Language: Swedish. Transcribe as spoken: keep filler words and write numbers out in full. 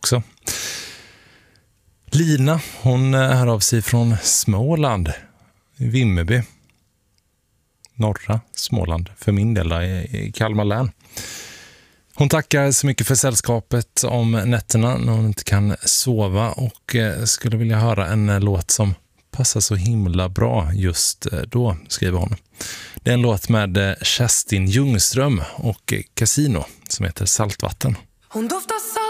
också. Lina, hon hör av sig från Småland, Vimmerby. Norra Småland, för min del där, i Kalmar län. Hon tackar så mycket för sällskapet om nätterna när hon inte kan sova och skulle vilja höra en låt som passar så himla bra just då, skriver hon. Det är en låt med Kerstin Ljungström och Casino som heter Saltvatten. Hon doftar salt.